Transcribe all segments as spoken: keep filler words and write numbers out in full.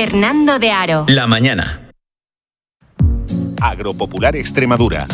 Fernando de Aro. La mañana. Agropopular Extremadura.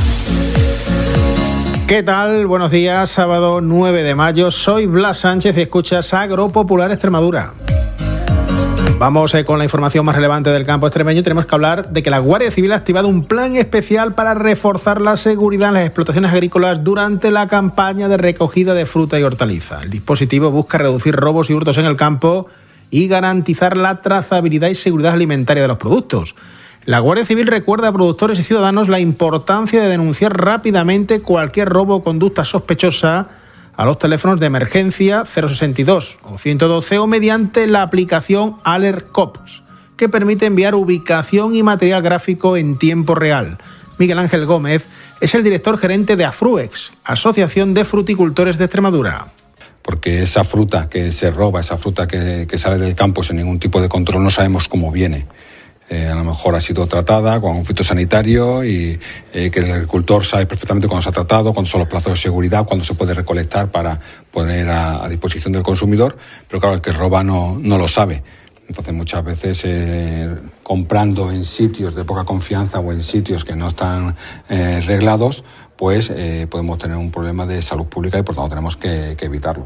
¿Qué tal? Buenos días, sábado nueve de mayo. Soy Blas Sánchez y escuchas Agropopular Extremadura. Vamos eh, con la información más relevante del campo extremeño. Tenemos que hablar de que la Guardia Civil ha activado un plan especial para reforzar la seguridad en las explotaciones agrícolas durante la campaña de recogida de fruta y hortaliza. El dispositivo busca reducir robos y hurtos en el campo y garantizar la trazabilidad y seguridad alimentaria de los productos. La Guardia Civil recuerda a productores y ciudadanos la importancia de denunciar rápidamente cualquier robo o conducta sospechosa a los teléfonos de emergencia cero sesenta y dos o ciento doce o mediante la aplicación AlertCops, que permite enviar ubicación y material gráfico en tiempo real. Miguel Ángel Gómez es el director gerente de AFRUEX, Asociación de Fruticultores de Extremadura. Porque esa fruta que se roba, esa fruta que, que sale del campo sin ningún tipo de control, no sabemos cómo viene. Eh, a lo mejor ha sido tratada con un fitosanitario y eh, que el agricultor sabe perfectamente cuándo se ha tratado, cuándo son los plazos de seguridad, cuándo se puede recolectar para poner a, a disposición del consumidor, pero claro, el que roba no, no lo sabe. Entonces muchas veces eh, comprando en sitios de poca confianza o en sitios que no están eh, reglados, pues eh, podemos tener un problema de salud pública y por tanto tenemos que, que evitarlo.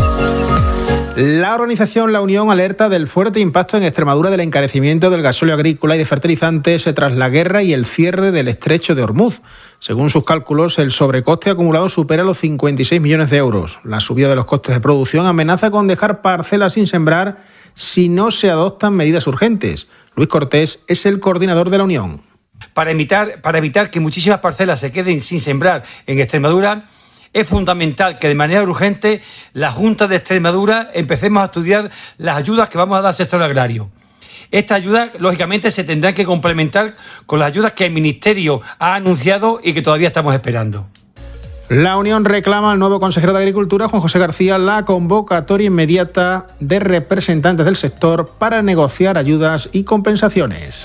La organización La Unión alerta del fuerte impacto en Extremadura del encarecimiento del gasóleo agrícola y de fertilizantes tras la guerra y el cierre del estrecho de Hormuz. Según sus cálculos, el sobrecoste acumulado supera los cincuenta y seis millones de euros. La subida de los costes de producción amenaza con dejar parcelas sin sembrar si no se adoptan medidas urgentes. Luis Cortés es el coordinador de La Unión. Para evitar, para evitar que muchísimas parcelas se queden sin sembrar en Extremadura, es fundamental que de manera urgente la Junta de Extremadura empecemos a estudiar las ayudas que vamos a dar al sector agrario. Estas ayudas, lógicamente, se tendrán que complementar con las ayudas que el Ministerio ha anunciado y que todavía estamos esperando. La Unión reclama al nuevo consejero de Agricultura, Juan José García, la convocatoria inmediata de representantes del sector para negociar ayudas y compensaciones.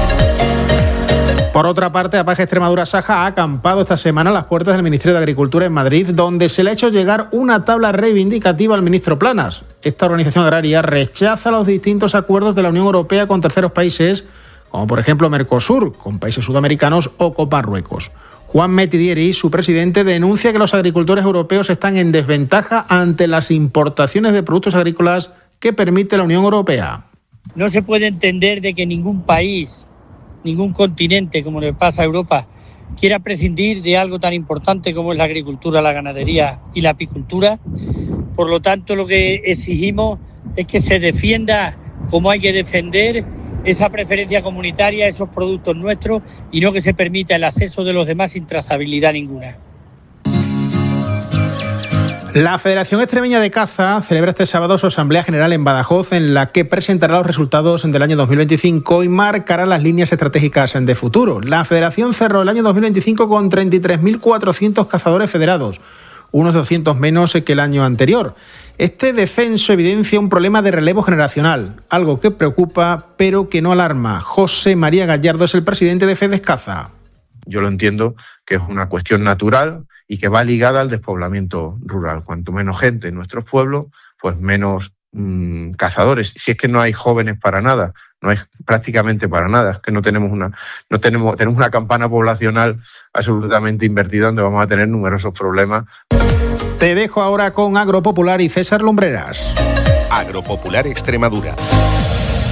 Por otra parte, APAGE Extremadura Saja ha acampado esta semana a las puertas del Ministerio de Agricultura en Madrid, donde se le ha hecho llegar una tabla reivindicativa al ministro Planas. Esta organización agraria rechaza los distintos acuerdos de la Unión Europea con terceros países, como por ejemplo Mercosur, con países sudamericanos, o con Marruecos. Juan Metidieri, su presidente, denuncia que los agricultores europeos están en desventaja ante las importaciones de productos agrícolas que permite la Unión Europea. No se puede entender de que ningún país, ningún continente, como le pasa a Europa, quiera prescindir de algo tan importante como es la agricultura, la ganadería y la apicultura. Por lo tanto, lo que exigimos es que se defienda como hay que defender esa preferencia comunitaria, esos productos nuestros, y no que se permita el acceso de los demás sin trazabilidad ninguna. La Federación Extremeña de Caza celebra este sábado su Asamblea General en Badajoz, en la que presentará los resultados del año dos mil veinticinco y marcará las líneas estratégicas de futuro. La Federación cerró el año dos mil veinticinco con treinta y tres mil cuatrocientos cazadores federados, unos doscientos menos que el año anterior. Este descenso evidencia un problema de relevo generacional, algo que preocupa pero que no alarma. José María Gallardo es el presidente de FedesCaza. Yo lo entiendo que es una cuestión natural y que va ligada al despoblamiento rural. Cuanto menos gente en nuestros pueblos, pues menos mmm, cazadores. Si es que no hay jóvenes para nada, no hay prácticamente para nada. Es que no tenemos una, no tenemos, tenemos una campana poblacional absolutamente invertida donde vamos a tener numerosos problemas. Te dejo ahora con Agropopular y César Lumbreras. Agropopular Extremadura.